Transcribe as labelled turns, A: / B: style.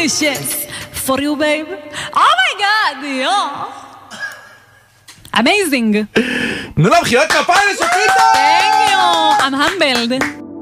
A: delicious for you, babe. Oh my God, amazing.
B: תנו לה מחיאות כפיים לשפיטה!
A: Thank you. I'm humbled.